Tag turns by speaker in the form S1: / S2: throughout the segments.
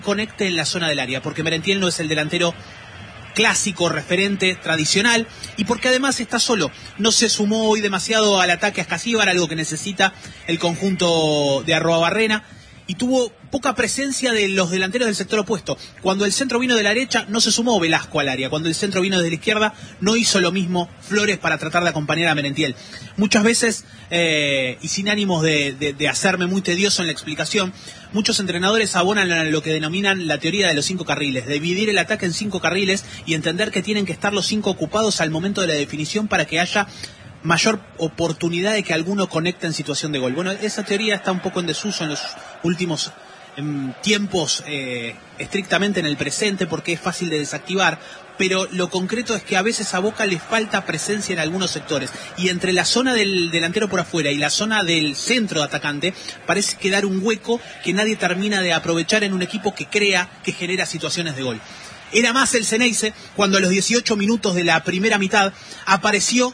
S1: conecte en la zona del área, porque Merentiel no es el delantero clásico, referente, tradicional, y porque además está solo. No se sumó hoy demasiado al ataque a Escasíbar, algo que necesita el conjunto de Arruabarrena, y tuvo poca presencia de los delanteros del sector opuesto. Cuando el centro vino de la derecha, no se sumó Velasco al área. Cuando el centro vino desde la izquierda, no hizo lo mismo Flores para tratar de acompañar a Merentiel. Muchas veces, y sin ánimos de hacerme muy tedioso en la explicación, muchos entrenadores abonan a lo que denominan la teoría de los 5 carriles, de dividir el ataque en 5 carriles y entender que tienen que estar los 5 ocupados al momento de la definición para que haya mayor oportunidad de que alguno conecte en situación de gol. Bueno, esa teoría está un poco en desuso en los últimos tiempos, estrictamente en el presente, porque es fácil de desactivar, pero lo concreto es que a veces a Boca le falta presencia en algunos sectores, y entre la zona del delantero por afuera y la zona del centro de atacante parece quedar un hueco que nadie termina de aprovechar en un equipo que crea, que genera situaciones de gol. Era más el Ceneice cuando a los 18 minutos de la primera mitad apareció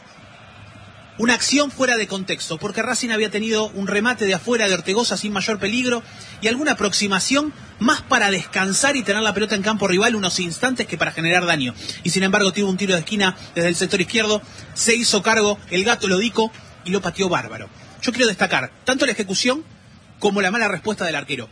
S1: una acción fuera de contexto, porque Racing había tenido un remate de afuera de Ortegoza sin mayor peligro y alguna aproximación más para descansar y tener la pelota en campo rival unos instantes que para generar daño. Y sin embargo tuvo un tiro de esquina desde el sector izquierdo, se hizo cargo el Gato Lodico y lo pateó bárbaro. Yo quiero destacar tanto la ejecución como la mala respuesta del arquero.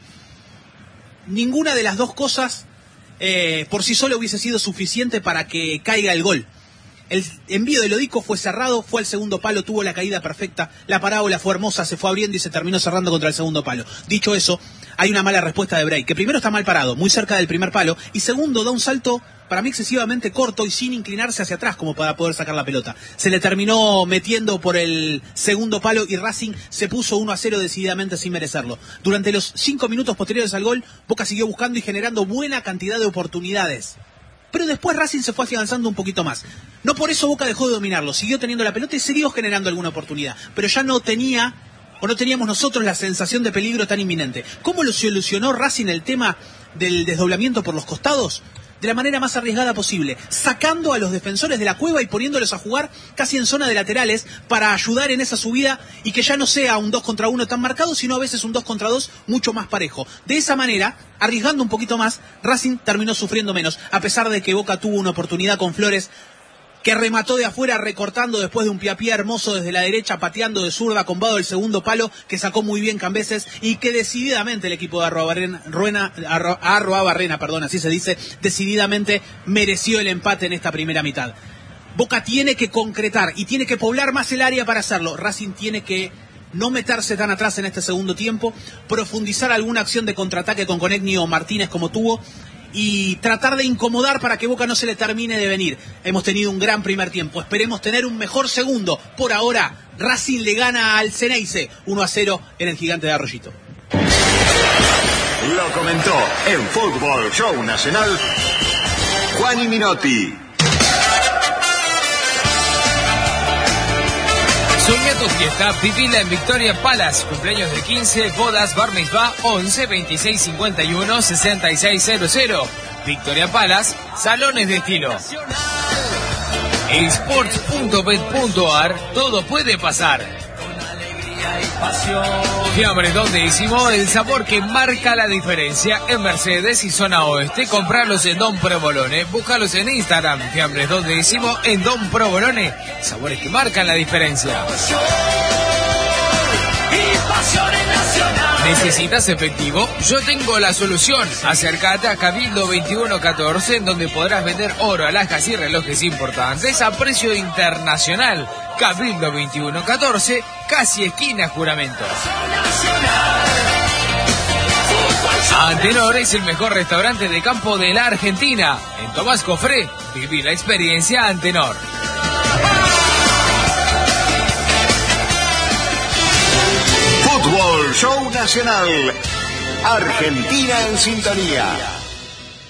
S1: Ninguna de las dos cosas por sí sola hubiese sido suficiente para que caiga el gol. El envío de Lodico fue cerrado, fue al segundo palo, tuvo la caída perfecta, la parábola fue hermosa, se fue abriendo y se terminó cerrando contra el segundo palo. Dicho eso, hay una mala respuesta de Bray, que primero está mal parado, muy cerca del primer palo, y segundo da un salto para mí excesivamente corto y sin inclinarse hacia atrás como para poder sacar la pelota. Se le terminó metiendo por el segundo palo y Racing se puso 1-0 decididamente sin merecerlo. Durante los 5 minutos posteriores al gol, Boca siguió buscando y generando buena cantidad de oportunidades. Pero después Racing se fue afianzando un poquito más. No por eso Boca dejó de dominarlo, siguió teniendo la pelota y siguió generando alguna oportunidad. Pero ya no teníamos nosotros la sensación de peligro tan inminente. ¿Cómo lo solucionó Racing el tema del desdoblamiento por los costados? De la manera más arriesgada posible, sacando a los defensores de la cueva y poniéndolos a jugar casi en zona de laterales para ayudar en esa subida y que ya no sea un 2 contra 1 tan marcado, sino a veces un 2 contra 2 mucho más parejo. De esa manera, arriesgando un poquito más, Racing terminó sufriendo menos, a pesar de que Boca tuvo una oportunidad con Flores que remató de afuera recortando después de un pie a pie hermoso desde la derecha, pateando de zurda con vado del segundo palo, que sacó muy bien Cambeses y que decididamente el equipo de Arruabarrena, así se dice, decididamente mereció el empate en esta primera mitad. Boca tiene que concretar y tiene que poblar más el área para hacerlo. Racing tiene que no meterse tan atrás en este segundo tiempo, profundizar alguna acción de contraataque con Conegni o Martínez como tuvo, y tratar de incomodar para que Boca no se le termine de venir. Hemos tenido un gran primer tiempo, esperemos tener un mejor segundo. Por ahora, Racing le gana al Ceneice 1-0 en el Gigante de Arroyito.
S2: Lo comentó en Fútbol Show Nacional Juan Minotti.
S3: Soñá tu fiesta, vivila en Victoria Palace. Cumpleaños de 15, bodas, bar mitzvah, 11 26 51 6600. Victoria Palace, salones de estilo. Sports.bet.ar, todo puede pasar. Fiambres Don Décimo, el sabor que marca la diferencia en Mercedes y zona oeste. Comprarlos en Don Provolone, búscalos en Instagram, Fiambres Don Décimo en Don Provolone, sabores que marcan la diferencia. ¿Necesitas efectivo? Yo tengo la solución. Acércate a Cabildo 2114, en donde podrás vender oro, alhajas y relojes importantes a precio internacional. Cabildo 2114, casi esquina Juramento. Antenor es el mejor restaurante de campo de la Argentina. En Tomás Cofré, viví la experiencia Antenor.
S2: Fútbol Show Nacional. Argentina en sintonía.